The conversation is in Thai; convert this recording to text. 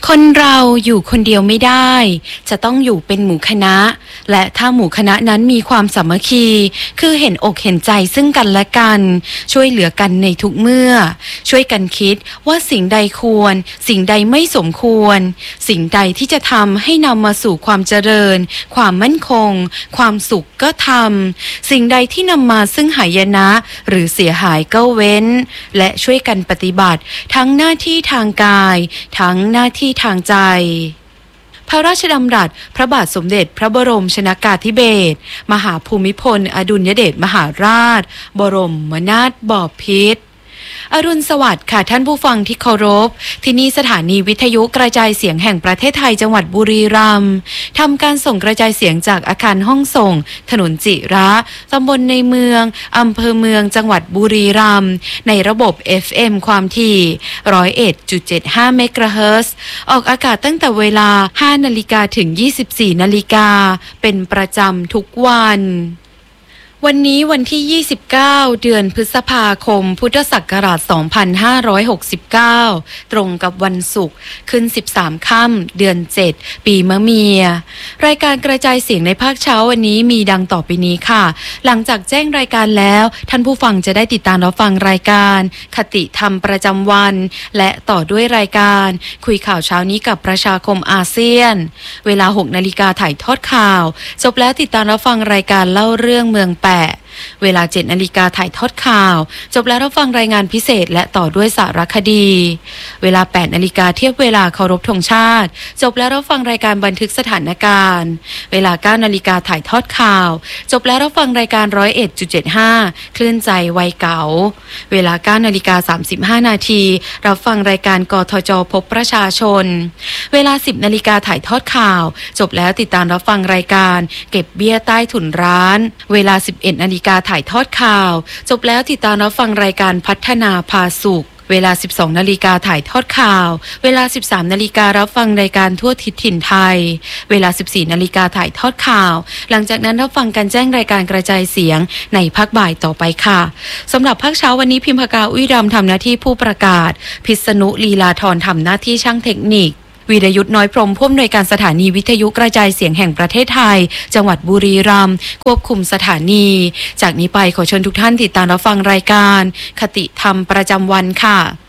คนเราอยู่คนเดียวไม่ได้จะต้องอยู่เป็นหมู่คณะและถ้าหมู่คณะนั้นมีความสามัคคีคือเห็นอกเห็นใจซึ่งกันและกันช่วยเหลือกันในทุกเมื่อช่วยกันคิดว่าสิ่งใดควรสิ่งใดไม่สมควรสิ่งใดที่จะทำให้นำมาสู่ความเจริญความมั่นคงความสุขก็ทำสิ่งใดที่นำมาซึ่งหายนะหรือเสียหายก็เว้นและช่วยกันปฏิบัติทั้งหน้าที่ทางกายทั้งหน้าที่ทางใจพระราชดำรัสพระบาทสมเด็จพระบรมชนกาธิเบศรมหาภูมิพลอดุลยเดชมหาราชบรมนาถบพิตรอรุณสวัสดิ์ค่ะท่านผู้ฟังที่เคารพที่นี่สถานีวิทยุกระจายเสียงแห่งประเทศไทยจังหวัดบุรีรัมย์ทำการส่งกระจายเสียงจากอาคารห้องส่งถนนจิระตำบลในเมืองอำเภอเมืองจังหวัดบุรีรัมย์ในระบบ FM ความถี่ 101.75 เมกะเฮิรตซ์ออกอากาศตั้งแต่เวลา 5 นาฬิกาถึง 24 นาฬิกาเป็นประจำทุกวันวันนี้วันที่ 29 เดือนพฤษภาคม พุทธศักราช 2569 ตรงกับวันศุกร์ขึ้น 13 ค่ำ เดือน 7 ปีมะเมีย รายการกระจายเสียงในภาคเช้าวันนี้มีดังต่อไปนี้ค่ะ หลังจากแจ้งรายการแล้วท่านผู้ฟังจะได้ติดตามรับฟังรายการคติธรรมประจำวัน และต่อด้วยรายการคุยข่าวเช้านี้กับประชาคมอาเซียน เวลา 6 นาฬิกาถ่ายทอดข่าวจบแล้วติดตามรับฟังรายการเล่าเรื่องเมืองแปะเวลา 7 นาฬิกาถ่ายทอดข่าวจบแล้วรับฟังรายงานพิเศษและต่อด้วยสารคดีเวลา 8 นาฬิกาเทียบเวลาเคารพธงชาติจบแล้วรับฟังรายการบันทึกสถานการณ์เวลา 9 นาฬิกาถ่ายทอดข่าวจบแล้วรับฟังรายการ 101.75 คลื่นใจวัยเก๋าเวลา 9 นาฬิกา 35 นาทีรับฟังรายการกทจพบประชาชนเวลา 10 นาฬิกาถ่ายทอดข่าวจบแล้วติดตามรับฟังรายการเก็บเบี้ยใต้ถุนร้านเวลา 11 นาฬิกาถ่ายทอดข่าวจบแล้วติดตามรับฟังรายการพัฒนาพาสุขเวลา 12 นาฬิกาถ่ายทอดข่าวเวลา 13 นาฬิการับฟังรายการทั่วทิศถิ่นไทยเวลา 14 นาฬิกาถ่ายทอดข่าวหลังจากนั้นรับฟังการแจ้งรายการกระจายเสียงในภาคบ่ายต่อไปค่ะสำหรับภาคเช้าวันนี้พิมพากาอุ้ยดำทำหน้าที่ผู้ประกาศพิษณุลีลาธรทำหน้าที่ช่างเทคนิควีรยุทธน้อยพรหมผู้อำนวยการสถานีวิทยุกระจายเสียงแห่งประเทศไทยจังหวัดบุรีรัมย์ควบคุมสถานีจากนี้ไปขอเชิญทุกท่านติดตามรับฟังรายการคติธรรมประจำวันค่ะ